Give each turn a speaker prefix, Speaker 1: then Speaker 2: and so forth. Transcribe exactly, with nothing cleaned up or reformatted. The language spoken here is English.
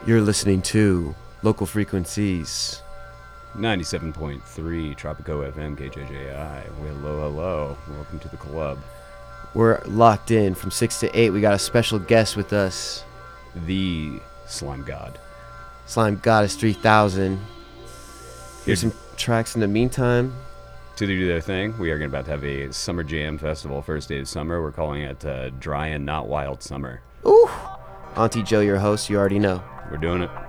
Speaker 1: You're listening to Local Frequencies.
Speaker 2: ninety-seven point three Tropico F M K J J I. Well, hello, hello. Welcome to the club.
Speaker 1: We're locked in from six to eight. We got a special guest with us.
Speaker 2: The Slime God.
Speaker 1: Slime Goddess three thousand. Here's some tracks in the meantime.
Speaker 2: To do their thing, we are about to have a Summer Jam Festival, first day of summer. We're calling it uh, Dry and Not Wild Summer.
Speaker 1: Ooh! Auntie Joe, your host, you already know.
Speaker 2: We're doing it.